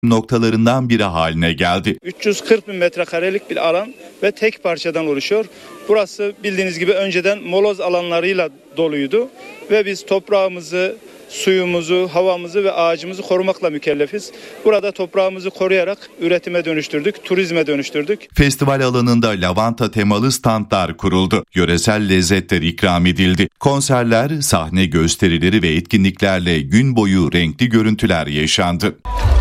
noktalarından biri haline geldi. 340 bin metrekarelik bir alan ve tek parçadan oluşuyor. Burası bildiğiniz gibi önceden moloz alanlarıyla doluydu ve biz toprağımızı, suyumuzu, havamızı ve ağacımızı korumakla mükellefiz. Burada toprağımızı koruyarak üretime dönüştürdük, turizme dönüştürdük. Festival alanında lavanta temalı standlar kuruldu. Yöresel lezzetler ikram edildi. Konserler, sahne gösterileri ve etkinliklerle gün boyu renkli görüntüler yaşandı.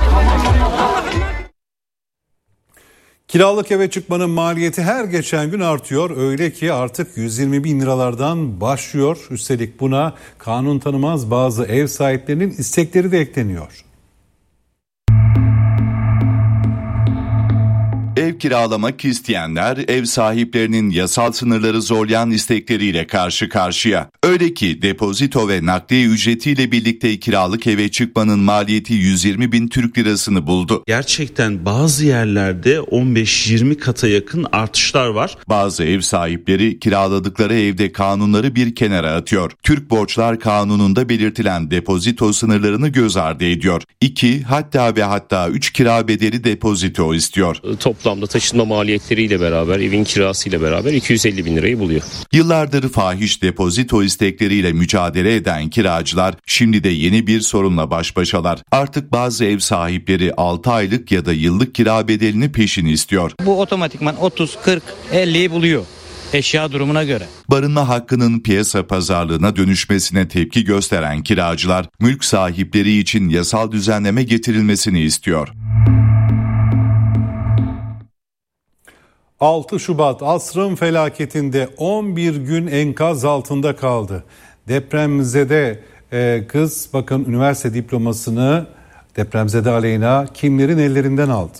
Kiralık eve çıkmanın maliyeti her geçen gün artıyor. Öyle ki artık 120 bin liralardan başlıyor. Üstelik buna kanun tanımaz bazı ev sahiplerinin istekleri de ekleniyor. Ev kiralamak isteyenler ev sahiplerinin yasal sınırları zorlayan istekleriyle karşı karşıya. Öyle ki depozito ve nakliye ücretiyle birlikte kiralık eve çıkmanın maliyeti 120 bin Türk lirasını buldu. Gerçekten bazı yerlerde 15-20 kata yakın artışlar var. Bazı ev sahipleri kiraladıkları evde kanunları bir kenara atıyor. Türk Borçlar Kanunu'nda belirtilen depozito sınırlarını göz ardı ediyor. 2 hatta 3 kira bedeli depozito istiyor. Toplamda taşınma maliyetleriyle beraber, evin kirasıyla beraber 250 bin lirayı buluyor. Yıllardır fahiş depozito istekleriyle mücadele eden kiracılar şimdi de yeni bir sorunla baş başalar. Artık bazı ev sahipleri 6 aylık ya da yıllık kira bedelini peşin istiyor. Bu otomatikman 30, 40, 50'yi buluyor eşya durumuna göre. Barınma hakkının piyasa pazarlığına dönüşmesine tepki gösteren kiracılar, mülk sahipleri için yasal düzenleme getirilmesini istiyor. 6 Şubat asrın felaketinde 11 gün enkaz altında kaldı. Depremzede kız bakın üniversite diplomasını depremzede Aleyna kimlerin ellerinden aldı?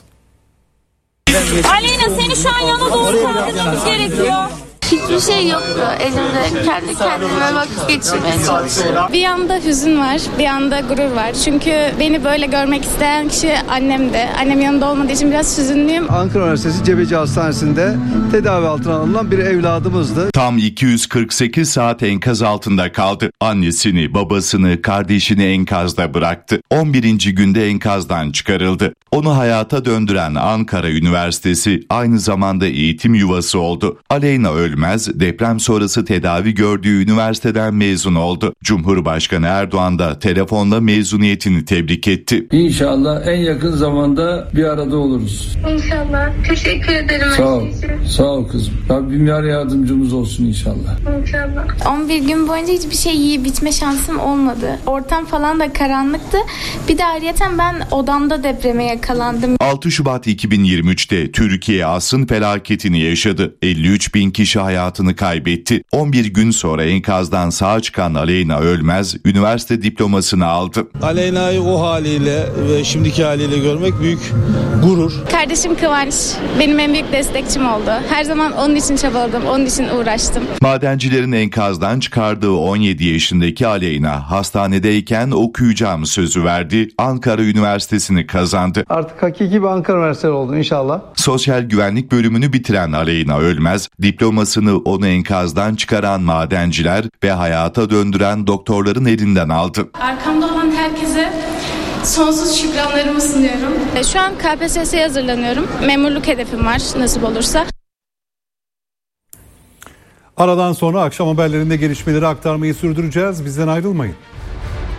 Aleyna seni şu an yana doğru kaldırmamız gerekiyor. Hiçbir şey yoktu elimde. Kendi kendime vakit geçirmeye çalışıyorum. Bir yanda hüzün var, bir yanda gurur var. Çünkü beni böyle görmek isteyen kişi annemdi. Annem yanında olmadığı için biraz hüzünlüyüm. Ankara Üniversitesi Cebeci Hastanesi'nde tedavi altına alınan bir evladımızdı. Tam 248 saat enkaz altında kaldı. Annesini, babasını, kardeşini enkazda bıraktı. 11. günde enkazdan çıkarıldı. Onu hayata döndüren Ankara Üniversitesi aynı zamanda eğitim yuvası oldu. Aleyna Ölmez deprem sonrası tedavi gördüğü üniversiteden mezun oldu. Cumhurbaşkanı Erdoğan da telefonla mezuniyetini tebrik etti. İnşallah en yakın zamanda bir arada oluruz. İnşallah. Teşekkür ederim. Sağ ol. Sağ ol kızım. Rabbim yar yardımcımız olsun inşallah. İnşallah. 11 gün boyunca hiçbir şey yiyip içme şansım olmadı. Ortam falan da karanlıktı. Bir de ayrıyeten ben odamda depreme yakalandım. 6 Şubat 2023'te Türkiye asrın felaketini yaşadı. 53 bin kişi hayatını kaybetti. 11 gün sonra enkazdan sağ çıkan Aleyna Ölmez üniversite diplomasını aldı. Aleyna'yı o haliyle ve şimdiki haliyle görmek büyük gurur. Kardeşim Kıvanç benim en büyük destekçim oldu. Her zaman onun için çabaladım, onun için uğraştım. Madencilerin enkazdan çıkardığı 17 yaşındaki Aleyna hastanedeyken okuyacağım sözü verdi. Ankara Üniversitesi'ni kazandı. Artık hakiki bir Ankara Üniversitesi oldu inşallah. Sosyal güvenlik bölümünü bitiren Aleyna Ölmez, diplomasını onu enkazdan çıkaran madenciler ve hayata döndüren doktorların elinden aldı. Arkamda olan herkese sonsuz şükranlarımı sunuyorum. Şu an KPSS'ye hazırlanıyorum. Memurluk hedefim var nasip olursa. Aradan sonra akşam haberlerinde gelişmeleri aktarmayı sürdüreceğiz. Bizden ayrılmayın.